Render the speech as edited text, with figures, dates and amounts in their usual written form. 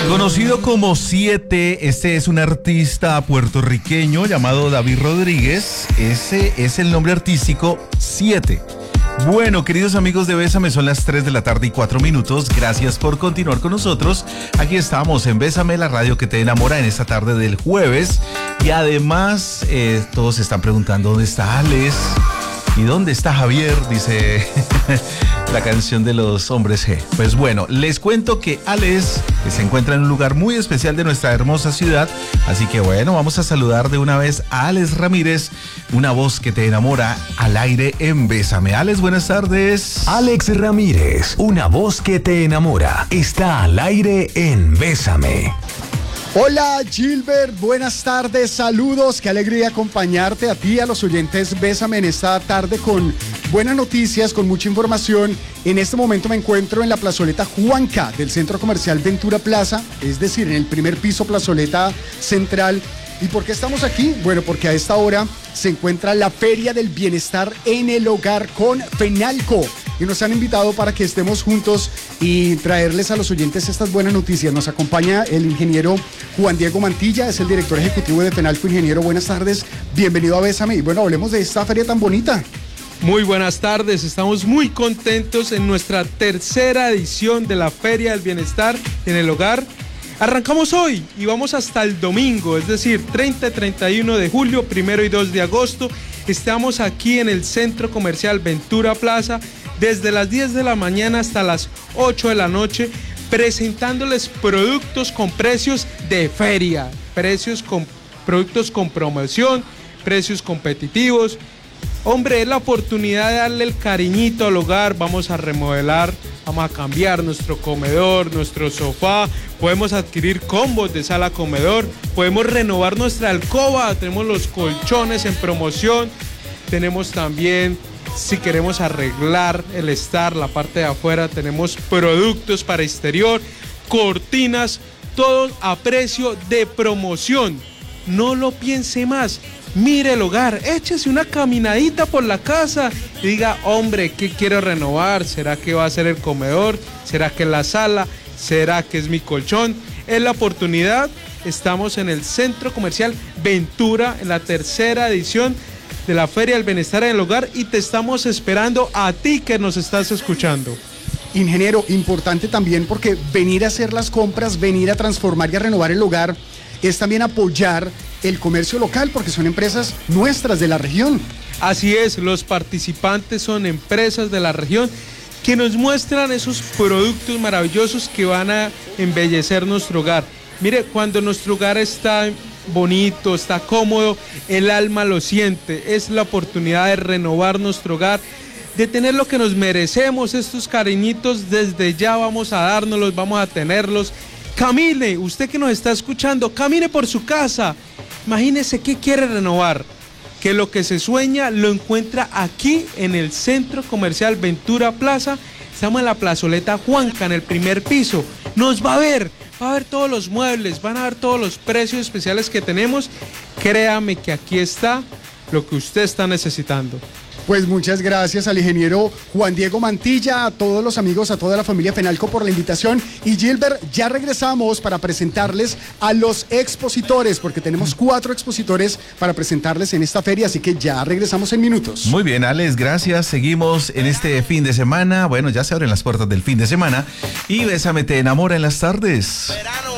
Conocido como Siete, este es un artista puertorriqueño llamado David Rodríguez. Ese es el nombre artístico Siete. Bueno, queridos amigos de Bésame, son las 3 de la tarde y 4 minutos. Gracias por continuar con nosotros. Aquí estamos en Bésame, la radio que te enamora, en esta tarde del jueves. Y además, todos se están preguntando dónde está Alex y dónde está Javier, dice la canción de los Hombres G. Pues bueno, les cuento que Alex se encuentra en un lugar muy especial de nuestra hermosa ciudad. Así que bueno, vamos a saludar de una vez a Alex Ramírez, una voz que te enamora, al aire en Bésame. Alex, buenas tardes. Alex Ramírez, una voz que te enamora, está al aire en Bésame. Hola Gilbert, buenas tardes, saludos, qué alegría acompañarte a ti, a los oyentes Bésame en esta tarde con buenas noticias, con mucha información. En este momento me encuentro en la plazoleta Juanca del Centro Comercial Ventura Plaza, es decir, en el primer piso, plazoleta central. ¿Y por qué estamos aquí? Bueno, porque a esta hora se encuentra la Feria del Bienestar en el Hogar con Fenalco. Y nos han invitado para que estemos juntos y traerles a los oyentes estas buenas noticias. Nos acompaña el ingeniero Juan Diego Mantilla, es el director ejecutivo de Fenalco. Ingeniero, buenas tardes, bienvenido a Bésame. Y bueno, hablemos de esta feria tan bonita. Muy buenas tardes, estamos muy contentos en nuestra tercera edición de la Feria del Bienestar en el Hogar. Arrancamos hoy y vamos hasta el domingo, es decir, 30 y 31 de julio, 1 y 2 de agosto. Estamos aquí en el Centro Comercial Ventura Plaza desde las 10 de la mañana hasta las 8 de la noche, presentándoles productos con precios de feria, productos con promoción, precios competitivos. Hombre, es la oportunidad de darle el cariñito al hogar. Vamos a remodelar, vamos a cambiar nuestro comedor, nuestro sofá, podemos adquirir combos de sala comedor, podemos renovar nuestra alcoba, tenemos los colchones en promoción, tenemos también, si queremos arreglar el estar, la parte de afuera, tenemos productos para exterior, cortinas, todo a precio de promoción. No lo piense más. Mire el hogar, échese una caminadita por la casa y diga, hombre, ¿qué quiero renovar? ¿Será que va a ser el comedor? ¿Será que es la sala? ¿Será que es mi colchón? Es la oportunidad. Estamos en el Centro Comercial Ventura, en la tercera edición de la Feria del Bienestar en el Hogar, y te estamos esperando a ti que nos estás escuchando. Ingeniero, importante también porque venir a hacer las compras, venir a transformar y a renovar el hogar es también apoyar el comercio local, porque son empresas nuestras de la región. Así es, los participantes son empresas de la región que nos muestran esos productos maravillosos que van a embellecer nuestro hogar. Mire, cuando nuestro hogar está bonito, está cómodo, el alma lo siente. Es la oportunidad de renovar nuestro hogar, de tener lo que nos merecemos. Estos cariñitos desde ya vamos a dárnoslos, vamos a tenerlos. Camine, usted que nos está escuchando, camine por su casa. Imagínese qué quiere renovar, que lo que se sueña lo encuentra aquí en el Centro Comercial Ventura Plaza. Estamos en la plazoleta Juanca, en el primer piso. Nos va a ver todos los muebles, van a ver todos los precios especiales que tenemos. Créame que aquí está lo que usted está necesitando. Pues muchas gracias al ingeniero Juan Diego Mantilla, a todos los amigos, a toda la familia Fenalco por la invitación. Y Gilbert, ya regresamos para presentarles a los expositores, porque tenemos 4 expositores para presentarles en esta feria, así que ya regresamos en minutos. Muy bien, Alex, gracias. Seguimos en este fin de semana. Bueno, ya se abren las puertas del fin de semana y Bésame te enamora en las tardes. Verano.